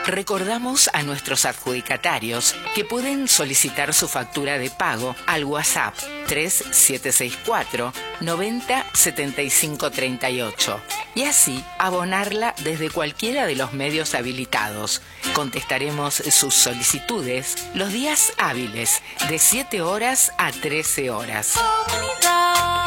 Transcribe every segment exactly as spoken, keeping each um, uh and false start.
Recordamos a nuestros adjudicatarios que pueden solicitar su factura de pago al WhatsApp tres siete seis cuatro, noventa, setenta y cinco, treinta y ocho y así abonarla desde cualquiera de los medios habilitados. Contestaremos sus solicitudes los días hábiles de siete horas a trece horas. Comunidad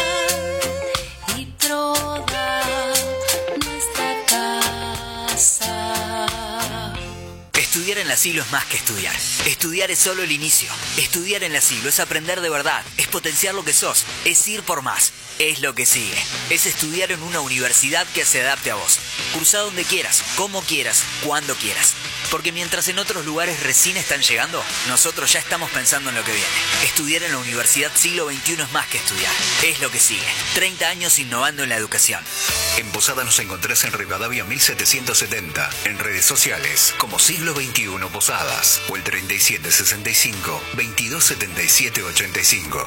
y toda nuestra casa. Estudiar en la Siglo es más que estudiar. Estudiar es solo el inicio. Estudiar en la Siglo es aprender de verdad, es potenciar lo que sos, es ir por más. Es lo que sigue. Es estudiar en una universidad que se adapte a vos. Cursa donde quieras, como quieras, cuando quieras. Porque mientras en otros lugares recién están llegando, nosotros ya estamos pensando en lo que viene. Estudiar en la Universidad Siglo veintiuno es más que estudiar. Es lo que sigue. treinta años innovando en la educación. En Posada nos encontrás en Rivadavia mil setecientos setenta. En redes sociales como Siglo veintiuno Posadas o el treinta y siete sesenta y cinco, veintidós setenta y siete ochenta y cinco.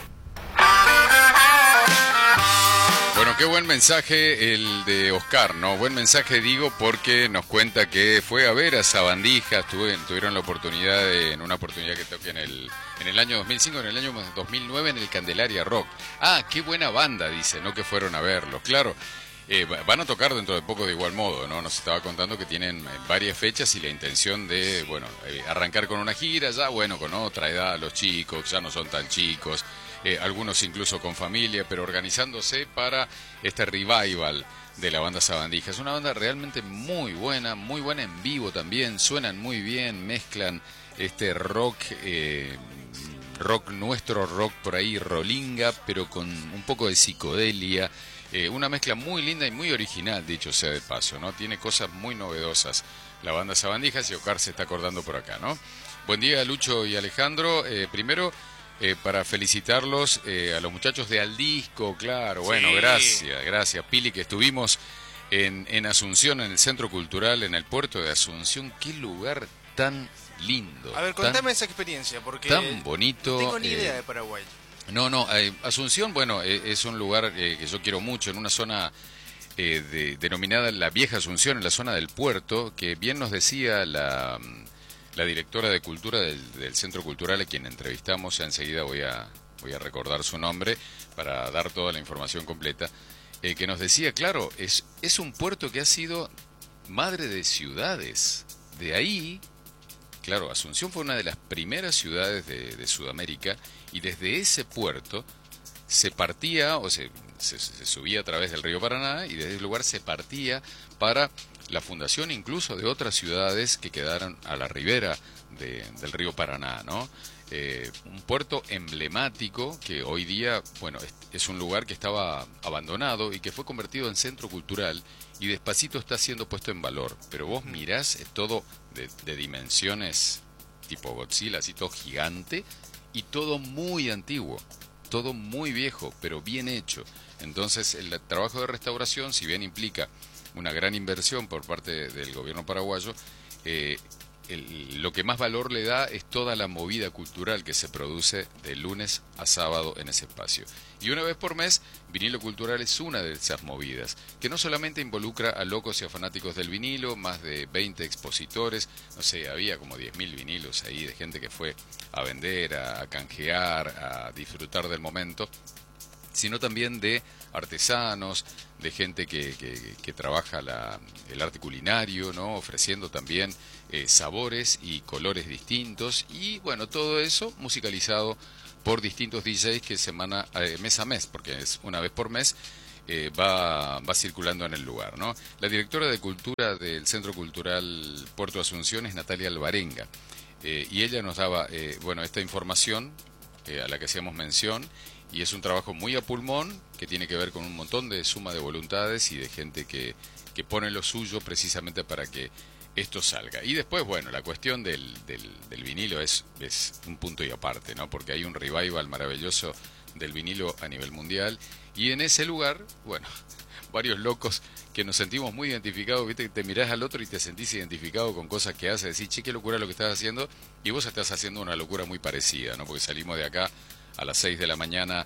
Bueno, qué buen mensaje el de Oscar, ¿no? Buen mensaje, digo, porque nos cuenta que fue a ver a Sabandijas, tuve, tuvieron la oportunidad, de, en una oportunidad que toqué en el, en el año dos mil cinco, en el año dos mil nueve en el Candelaria Rock. Ah, qué buena banda, dice, ¿no? Que fueron a verlo, claro. Eh, van a tocar dentro de poco de igual modo, ¿no? Nos estaba contando que tienen varias fechas y la intención de, bueno, eh, arrancar con una gira, ya, bueno, con otra edad, los chicos ya no son tan chicos. Eh, algunos incluso con familia, pero organizándose para este revival de la banda Sabandija. Es una banda realmente muy buena, muy buena en vivo también, suenan muy bien, mezclan este rock, eh, rock nuestro, rock por ahí, rolinga, pero con un poco de psicodelia, eh, una mezcla muy linda y muy original, dicho sea de paso, ¿no? Tiene cosas muy novedosas la banda Sabandijas y Oscar se está acordando por acá, ¿no? Buen día, Lucho y Alejandro. Eh, primero... Eh, para felicitarlos eh, a los muchachos de Aldisco, claro, bueno, sí. gracias, gracias, Pili, que estuvimos en, en Asunción, en el Centro Cultural, en el puerto de Asunción, qué lugar tan lindo. A ver, contame esa experiencia, porque tan bonito. No tengo ni idea eh, de Paraguay. No, no, eh, Asunción, bueno, eh, es un lugar eh, que yo quiero mucho, en una zona eh, de, denominada la Vieja Asunción, en la zona del puerto, que bien nos decía la... La directora de Cultura del, del Centro Cultural, a quien entrevistamos, ya enseguida voy a, voy a recordar su nombre para dar toda la información completa, eh, que nos decía, claro, es, es un puerto que ha sido madre de ciudades. De ahí, claro, Asunción fue una de las primeras ciudades de, de Sudamérica y desde ese puerto se partía, o se, se, se subía a través del río Paraná y desde ese lugar se partía para... la fundación incluso de otras ciudades que quedaron a la ribera de, del río Paraná, ¿no? Eh, un puerto emblemático que hoy día, bueno, es, es un lugar que estaba abandonado y que fue convertido en centro cultural y despacito está siendo puesto en valor. Pero vos mirás, es todo de, de dimensiones tipo Godzilla, así todo gigante y todo muy antiguo, todo muy viejo, pero bien hecho. Entonces el trabajo de restauración, si bien implica una gran inversión por parte del gobierno paraguayo, eh, el, lo que más valor le da es toda la movida cultural que se produce de lunes a sábado en ese espacio. Y una vez por mes, Vinilo Cultural es una de esas movidas, que no solamente involucra a locos y a fanáticos del vinilo, más de veinte expositores, no sé, había como diez mil vinilos ahí de gente que fue a vender, a, a canjear, a disfrutar del momento, sino también de artesanos, de gente que, que, que trabaja la, el arte culinario, ¿no? Ofreciendo también eh, sabores y colores distintos y bueno, todo eso musicalizado por distintos D Js que semana, eh, mes a mes, porque es una vez por mes, eh, va, va circulando en el lugar, ¿no? La directora de Cultura del Centro Cultural Puerto Asunción es Natalia Alvarenga, eh, y ella nos daba, eh, bueno, esta información eh, a la que hacíamos mención. Y es un trabajo muy a pulmón, que tiene que ver con un montón de suma de voluntades y de gente que, que pone lo suyo precisamente para que esto salga. Y después, bueno, la cuestión del, del, del vinilo es, es un punto y aparte, ¿no? Porque hay un revival maravilloso del vinilo a nivel mundial. Y en ese lugar, bueno, varios locos que nos sentimos muy identificados, viste, que te mirás al otro y te sentís identificado con cosas que hace, decís, che, qué locura lo que estás haciendo, y vos estás haciendo una locura muy parecida, ¿no? Porque salimos de acá a las seis de la mañana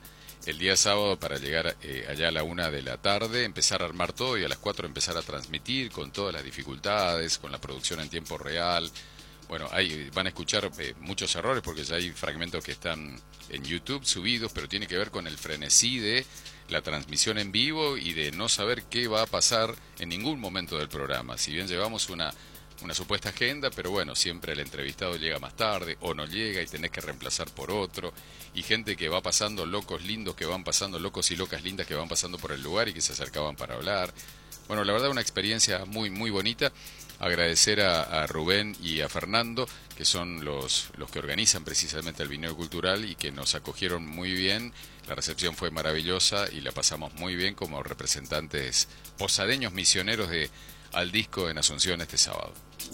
el día sábado para llegar eh, allá a la una de la tarde, empezar a armar todo y a las cuatro empezar a transmitir con todas las dificultades, con la producción en tiempo real. Bueno, ahí van a escuchar eh, muchos errores porque ya hay fragmentos que están en YouTube subidos, pero tiene que ver con el frenesí de la transmisión en vivo y de no saber qué va a pasar en ningún momento del programa. Si bien llevamos una, una supuesta agenda, pero bueno, siempre el entrevistado llega más tarde o no llega y tenés que reemplazar por otro. Y gente que va pasando, locos lindos que van pasando, locos y locas lindas que van pasando por el lugar y que se acercaban para hablar. Bueno, la verdad una experiencia muy, muy bonita. Agradecer a, a Rubén y a Fernando, que son los, los que organizan precisamente el Vineo Cultural y que nos acogieron muy bien. La recepción fue maravillosa y la pasamos muy bien como representantes posadeños misioneros de Al Disco en Asunción este sábado.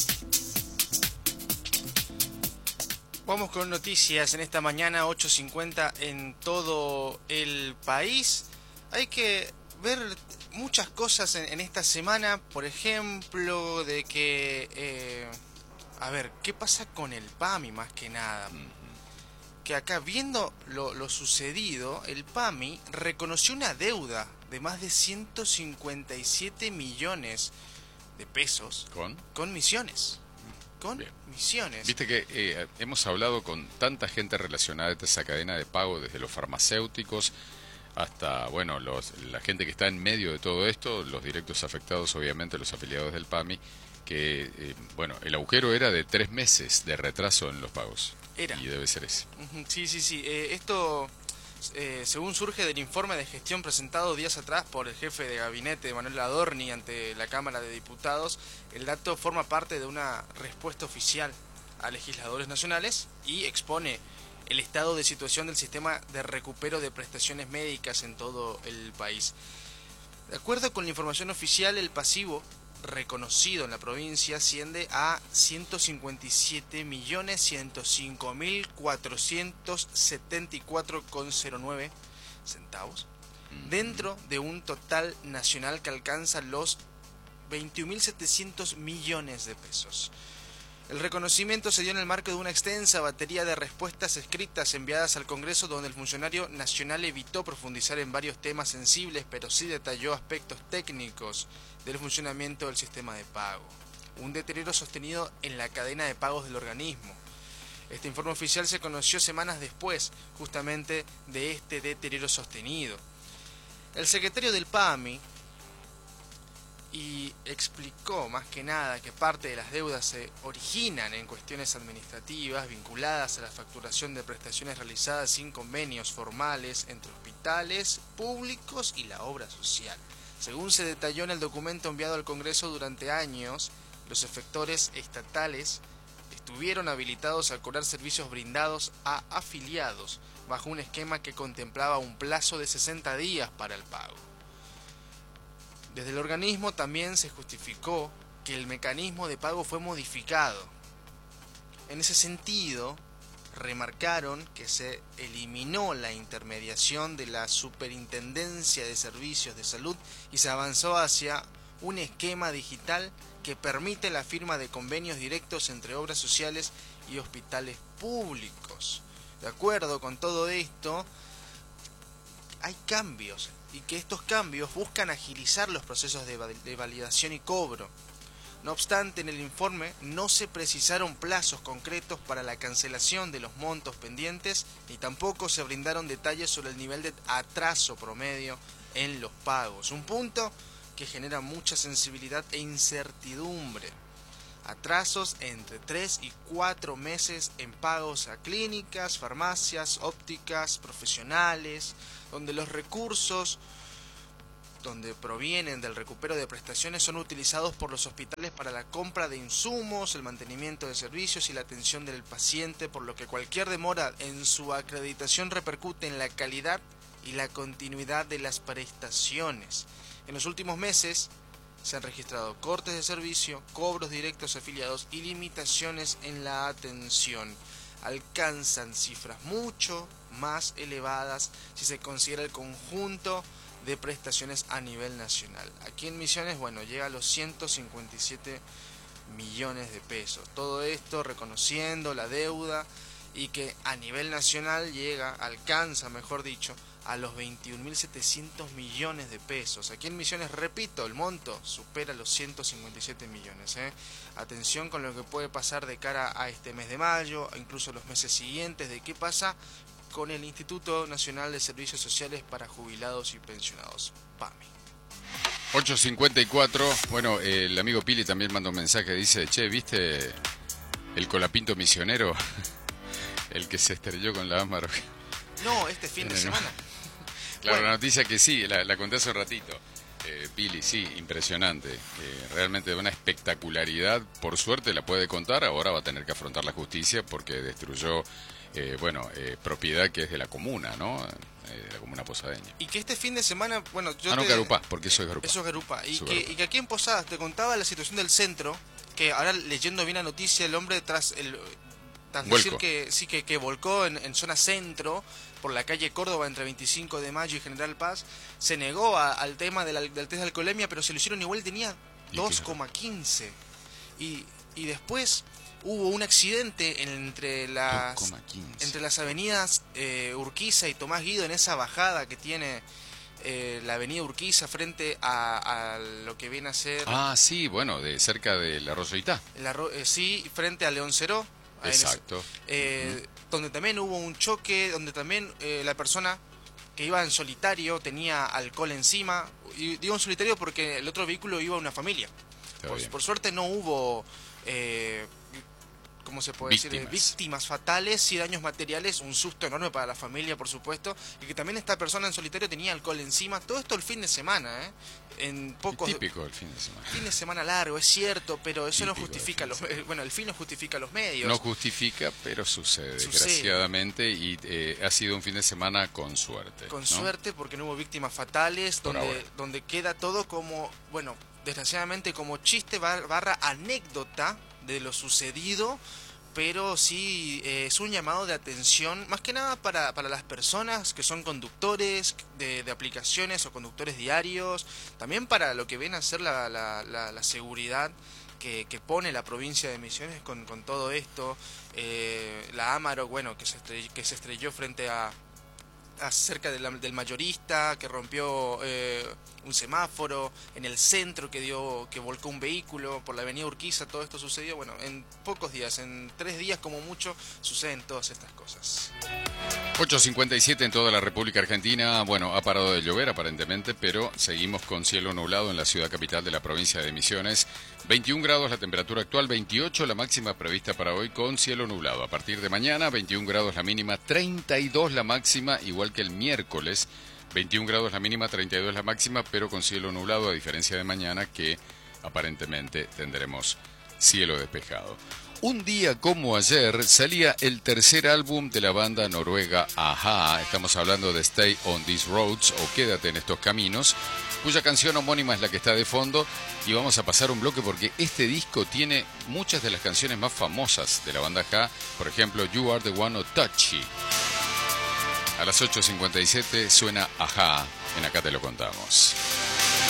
Vamos con noticias en esta mañana, ocho cincuenta en todo el país. Hay que ver muchas cosas en, en esta semana, por ejemplo, de que, eh, a ver, ¿qué pasa con el PAMI más que nada? Que acá, viendo lo, lo sucedido, el PAMI reconoció una deuda de más de ciento cincuenta y siete millones de pesos ¿Con? con Misiones. Con Bien. Misiones. Viste que eh, hemos hablado con tanta gente relacionada a esa cadena de pago, desde los farmacéuticos hasta, bueno, los, la gente que está en medio de todo esto, los directos afectados, obviamente, los afiliados del PAMI, que, eh, bueno, el agujero era de tres meses de retraso en los pagos. Era. Y debe ser ese. Ujú, Sí, sí, sí. Eh, esto, eh, según surge del informe de gestión presentado días atrás por el jefe de gabinete, Manuel Adorni, ante la Cámara de Diputados, el dato forma parte de una respuesta oficial a legisladores nacionales y expone el estado de situación del sistema de recupero de prestaciones médicas en todo el país. De acuerdo con la información oficial, el pasivo reconocido en la provincia asciende a ciento cincuenta y siete millones ciento cinco mil cuatrocientos setenta y cuatro coma cero nueve centavos, dentro de un total nacional que alcanza los veintiún mil setecientos millones de pesos. El reconocimiento se dio en el marco de una extensa batería de respuestas escritas enviadas al Congreso, donde el funcionario nacional evitó profundizar en varios temas sensibles, pero sí detalló aspectos técnicos del funcionamiento del sistema de pago. Un deterioro sostenido en la cadena de pagos del organismo. Este informe oficial se conoció semanas después, justamente, de este deterioro sostenido. El secretario del PAMI y explicó más que nada que parte de las deudas se originan en cuestiones administrativas vinculadas a la facturación de prestaciones realizadas sin convenios formales entre hospitales públicos y la obra social. Según se detalló en el documento enviado al Congreso, durante años los efectores estatales estuvieron habilitados a cobrar servicios brindados a afiliados bajo un esquema que contemplaba un plazo de sesenta días para el pago. Desde el organismo también se justificó que el mecanismo de pago fue modificado. En ese sentido, remarcaron que se eliminó la intermediación de la Superintendencia de Servicios de Salud y se avanzó hacia un esquema digital que permite la firma de convenios directos entre obras sociales y hospitales públicos. De acuerdo con todo esto, hay cambios y que estos cambios buscan agilizar los procesos de, de validación y cobro. No obstante, en el informe no se precisaron plazos concretos para la cancelación de los montos pendientes, ni tampoco se brindaron detalles sobre el nivel de atraso promedio en los pagos, un punto que genera mucha sensibilidad e incertidumbre. Atrasos entre tres y cuatro meses en pagos a clínicas, farmacias, ópticas, profesionales, donde los recursos donde provienen del recupero de prestaciones son utilizados por los hospitales para la compra de insumos, el mantenimiento de servicios y la atención del paciente, por lo que cualquier demora en su acreditación repercute en la calidad y la continuidad de las prestaciones. En los últimos meses se han registrado cortes de servicio, cobros directos afiliados y limitaciones en la atención. Alcanzan cifras mucho más elevadas si se considera el conjunto de prestaciones a nivel nacional. Aquí en Misiones, bueno, llega a los ciento cincuenta y siete millones de pesos. Todo esto reconociendo la deuda y que a nivel nacional llega, alcanza, mejor dicho, a los veintiún mil setecientos millones de pesos. Aquí en Misiones, repito, el monto supera los ciento cincuenta y siete millones. ¿eh? Atención con lo que puede pasar de cara a este mes de mayo, incluso los meses siguientes, de qué pasa con el Instituto Nacional de Servicios Sociales para Jubilados y Pensionados, PAMI. ocho cincuenta y cuatro, bueno, eh, el amigo Pili también mandó un mensaje, dice, che, ¿viste el colapinto misionero? El que se estrelló con la Amaro. No, este fin de semana. Claro, Bueno. la noticia que sí, la, la conté hace un ratito. Eh, Pili, sí, impresionante. Eh, realmente de una espectacularidad. Por suerte la puede contar, ahora va a tener que afrontar la justicia porque destruyó, eh, bueno, eh, propiedad que es de la comuna, ¿no? Eh, de la comuna posadeña. Y que este fin de semana, bueno, yo ah, no, te... Garupá, porque eso es Garupá. Eso es Garupá. Y Eso que, Garupá. y que aquí en Posadas te contaba la situación del centro, que ahora leyendo bien la noticia, el hombre tras el... Tras decir Vuelco. que sí que, que volcó en, en zona centro, por la calle Córdoba entre veinticinco de mayo y General Paz, se negó a- al tema de la- del test de alcoholemia, pero se lo hicieron igual, tenía Y dos coma quince. Y, y después hubo un accidente entre las, dos coma quince. entre las avenidas eh, Urquiza y Tomás Guido, en esa bajada que tiene eh, la avenida Urquiza frente a, a lo que viene a ser... Ah, sí, bueno, de cerca de la Rosoitá. el arro- eh, sí, frente a León Ceró. ahí en ese- Exacto. eh, donde también hubo un choque, donde también eh, la persona que iba en solitario tenía alcohol encima. Y digo en solitario porque el otro vehículo iba una familia. Está Por, bien. por suerte no hubo, eh, ¿cómo se puede decir? Víctimas. Víctimas fatales, sí daños materiales, un susto enorme para la familia, por supuesto. Y que también esta persona en solitario tenía alcohol encima. Todo esto el fin de semana, ¿eh? En pocos... Típico el fin de semana. Fin de semana largo, es cierto, pero eso no Típico justifica del los... fin de eh, Bueno, el fin no justifica los medios. No justifica, pero sucede, Sucede. desgraciadamente, y eh, ha sido un fin de semana con suerte. Con ¿no? suerte, porque no hubo víctimas fatales, Por donde, ahora. donde queda todo como, bueno, desgraciadamente como chiste bar- barra anécdota de lo sucedido, pero sí eh, es un llamado de atención, más que nada para, para las personas que son conductores de, de aplicaciones o conductores diarios, también para lo que viene a ser la, la, la, la seguridad que, que pone la provincia de Misiones con, con todo esto. Eh, la Amaro, bueno, que se estrelló, que se estrelló frente a cerca de la- del mayorista, que rompió eh, un semáforo, en el centro que dio que volcó un vehículo por la avenida Urquiza. Todo esto sucedió, bueno, en pocos días, en tres días como mucho, suceden todas estas cosas. ocho cincuenta y siete en toda la República Argentina. Bueno, ha parado de llover aparentemente, pero seguimos con cielo nublado en la ciudad capital de la provincia de Misiones. veintiún grados la temperatura actual, veintiocho la máxima prevista para hoy con cielo nublado. A partir de mañana, veintiún grados la mínima, treinta y dos la máxima, igual que el miércoles. veintiún grados la mínima, treinta y dos la máxima, pero con cielo nublado, a diferencia de mañana, que aparentemente tendremos cielo despejado. Un día como ayer salía el tercer álbum de la banda noruega A-ha. Estamos hablando de Stay on These Roads o Quédate en estos caminos, cuya canción homónima es la que está de fondo. Y vamos a pasar un bloque porque este disco tiene muchas de las canciones más famosas de la banda A-ha. Por ejemplo, You Are the One o Touchy. A las ocho cincuenta y siete suena A-ha en Acá Te Lo Contamos.